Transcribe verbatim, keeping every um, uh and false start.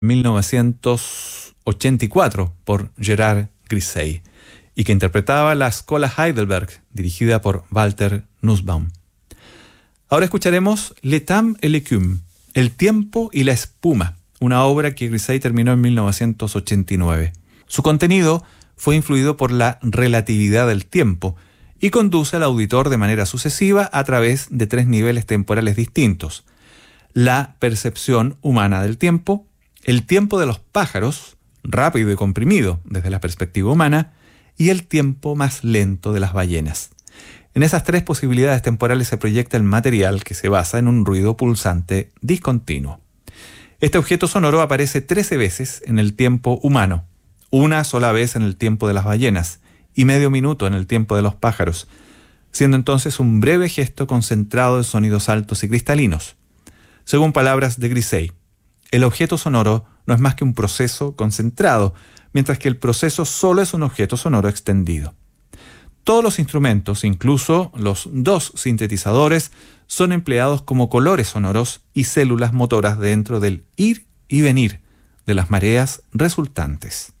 mil novecientos ochenta y cuatro por Gerard Grisey y que interpretaba la Schola Heidelberg, dirigida por Walter Nussbaum. Ahora escucharemos Le Temps et l'Écume, El tiempo y la espuma, una obra que Grisey terminó en mil novecientos ochenta y nueve. Su contenido fue influido por la relatividad del tiempo y conduce al auditor de manera sucesiva a través de tres niveles temporales distintos: la percepción humana del tiempo, el tiempo de los pájaros, rápido y comprimido desde la perspectiva humana, y el tiempo más lento de las ballenas. En esas tres posibilidades temporales se proyecta el material que se basa en un ruido pulsante discontinuo. Este objeto sonoro aparece trece veces en el tiempo humano, una sola vez en el tiempo de las ballenas y medio minuto en el tiempo de los pájaros, siendo entonces un breve gesto concentrado de sonidos altos y cristalinos. Según palabras de Grisey, el objeto sonoro no es más que un proceso concentrado, mientras que el proceso solo es un objeto sonoro extendido. Todos los instrumentos, incluso los dos sintetizadores, son empleados como colores sonoros y células motoras dentro del ir y venir de las mareas resultantes.